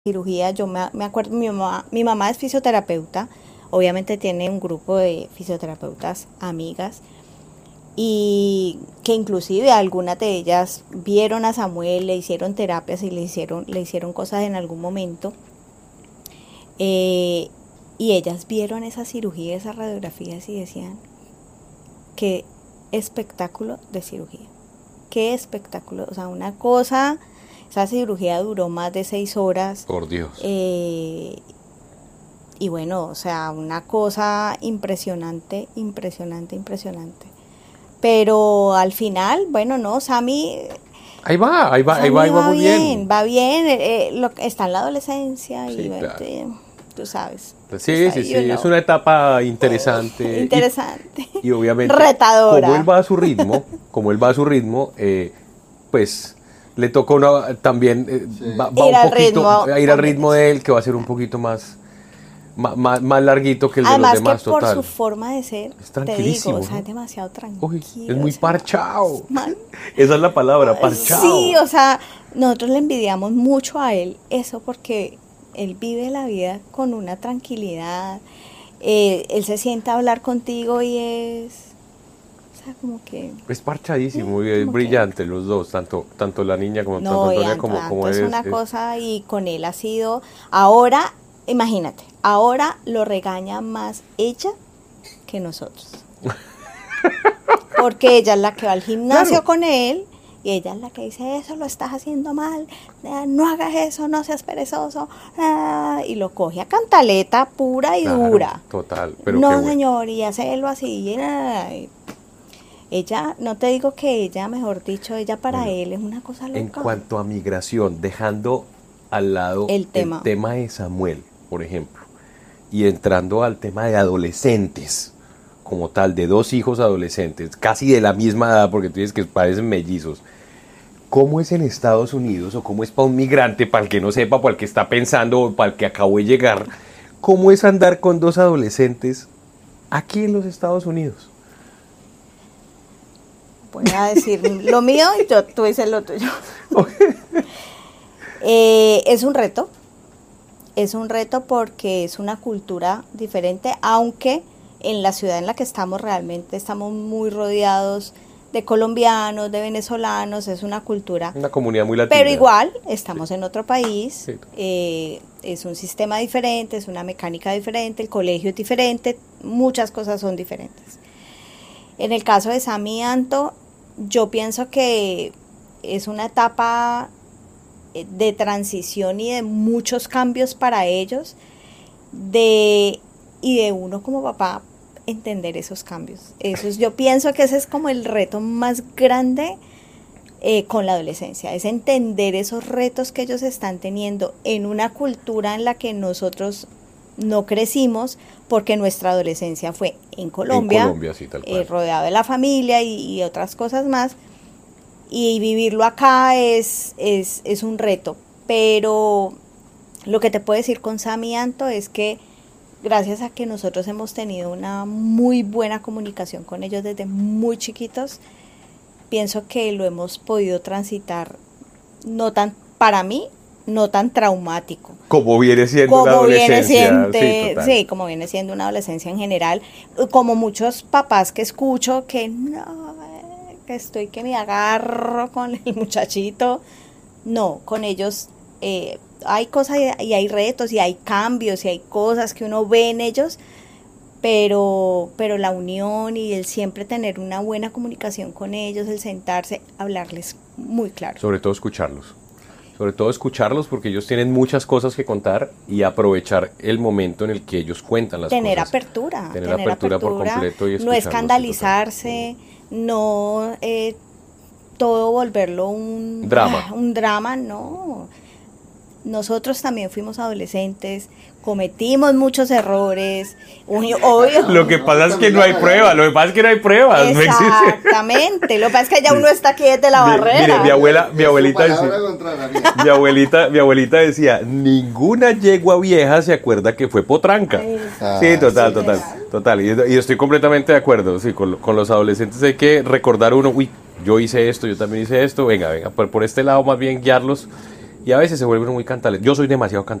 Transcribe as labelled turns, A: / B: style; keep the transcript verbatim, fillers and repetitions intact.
A: cirugía, yo me, me acuerdo, mi mamá, mi mamá es fisioterapeuta, obviamente tiene un grupo de fisioterapeutas amigas y que inclusive algunas de ellas vieron a Samuel, le hicieron terapias y le hicieron, le hicieron cosas en algún momento, eh, y ellas vieron esa cirugía, esas radiografías y decían, qué espectáculo de cirugía, qué espectáculo, o sea, una cosa, esa cirugía duró más de seis horas.
B: Por Dios.
A: Eh, y bueno, o sea, una cosa impresionante, impresionante, impresionante. Pero al final, bueno, no, Sammy...
B: Ahí va, ahí va,
A: Sammy
B: ahí va, ahí va,
A: va
B: muy
A: bien,
B: bien.
A: va bien, eh, eh, lo, está en la adolescencia
B: Sí,
A: y bueno,
B: claro.
A: eh, tú sabes.
B: Sí,
A: está
B: sí,
A: ahí,
B: sí,
A: you know,
B: es una etapa interesante.
A: interesante,
B: Y, y obviamente,
A: retadora.
B: como él va a su ritmo, como él va a su ritmo, eh, pues le toca una, también eh,
C: Sí.
B: va, va
A: Ir
B: un
A: al
B: poquito
A: ritmo
B: a ir al
A: también
B: ritmo
A: eso.
B: de él, que va a ser un poquito más, más, más, más larguito que el
A: Además
B: de los demás,
A: que por
B: total.
A: su forma de ser,
B: Es
A: te digo,
B: tranquilísimo,
A: o sea,
B: ¿no?
A: es demasiado tranquilo.
B: Uy, es muy
A: o sea,
B: parchao.
A: man,
B: Esa es la palabra, parchao.
A: sí, o sea, nosotros le envidiamos mucho a él eso porque él vive la vida con una tranquilidad, eh, él se sienta a hablar contigo y es, o sea, como que...
B: Es parchadísimo
A: Sí,
B: y es
A: como que-
B: brillante los dos, tanto tanto la niña como tanto
A: No, y
B: Antonia
A: Anto,
B: como,
A: Anto
B: como
A: es
B: él.
A: una
B: es-
A: cosa y con él ha sido, ahora, imagínate, ahora lo regaña más ella que nosotros. Porque ella es la que va al gimnasio
B: Claro.
A: con él y ella es la que dice, eso lo estás haciendo mal, eh, no hagas eso, no seas perezoso, ah, y lo coge a cantaleta pura y
B: Claro,
A: dura.
B: total, pero
A: No,
B: qué bueno.
A: señor, y hacerlo así. Y, ay, ella, no te digo que ella, mejor dicho, ella para
B: Bueno,
A: él es una cosa loca.
B: En cuanto a migración, dejando al lado
A: El tema.
B: de Samuel, por ejemplo, y entrando al tema de adolescentes, como tal, de dos hijos adolescentes, casi de la misma edad, porque tú dices que parecen mellizos. ¿Cómo es en Estados Unidos o cómo es para un migrante, para el que no sepa, para el que está pensando o para el que acabó de llegar? ¿Cómo es andar con dos adolescentes aquí en los Estados Unidos?
A: Voy a decir lo mío y yo, tú dices lo tuyo. Eh, es un reto, es un reto porque es una cultura diferente, aunque en la ciudad en la que estamos realmente estamos muy rodeados de colombianos, de venezolanos, es una cultura,
B: Una comunidad muy latina.
A: pero igual estamos en otro país,
B: Sí.
A: eh, es un sistema diferente, es una mecánica diferente, el colegio es diferente, muchas cosas son diferentes. En el caso de Sammy y Anto, yo pienso que es una etapa de transición y de muchos cambios para ellos, de y de uno como papá entender esos cambios. Eso es, yo pienso que ese es como el reto más grande eh, con la adolescencia, es entender esos retos que ellos están teniendo en una cultura en la que nosotros no crecimos, porque nuestra adolescencia fue en Colombia,
B: En Colombia, sí, tal cual.
A: eh, rodeado de la familia y, y otras cosas más, y vivirlo acá es, es, es un reto, pero lo que te puedo decir con Sammy y Anto es que gracias a que nosotros hemos tenido una muy buena comunicación con ellos desde muy chiquitos, pienso que lo hemos podido transitar no tan, para mí, no tan traumático.
B: Como viene siendo
A: Como
B: la adolescencia.
A: viene siendo,
B: sí, total.
A: sí, como viene siendo una adolescencia en general, como muchos papás que escucho que no, eh, que estoy que me agarro con el muchachito, no, con ellos eh, hay cosas y, y hay retos y hay cambios y hay cosas que uno ve en ellos, pero, pero la unión y el siempre tener una buena comunicación con ellos, el sentarse, hablarles muy claro.
B: Sobre todo escucharlos. Sobre todo escucharlos porque ellos tienen muchas cosas que contar y aprovechar el momento en el que ellos cuentan las
A: tener
B: cosas.
A: apertura,
B: Tener,
A: tener
B: apertura, por
A: apertura,
B: completo y
A: no
B: escucharlos.
A: escandalizarse, no eh, todo volverlo un
B: Drama.
A: un drama, no. Nosotros también fuimos adolescentes, cometimos muchos errores, uy, obvio.
B: Lo que pasa es que no hay pruebas, lo que pasa es que no hay pruebas. ¿no existe?
A: Exactamente, lo que pasa es que ya uno está aquí desde la
B: Mi-
A: barrera.
B: Mire, mi abuela, mi abuelita
C: Su palabra
B: decía,
C: contra la mía.
B: mi abuelita, mi abuelita decía, ninguna yegua vieja se acuerda que fue potranca.
C: Ah,
B: Sí, total,
C: sí,
B: total,
A: total.
B: total. Y, y estoy completamente de acuerdo. Sí, con, con los adolescentes hay que recordar uno, uy, yo hice esto, yo también hice esto, venga, venga, por, por este lado más bien guiarlos Y a veces se vuelve uno muy cantaleta. Yo soy demasiado cantaleta.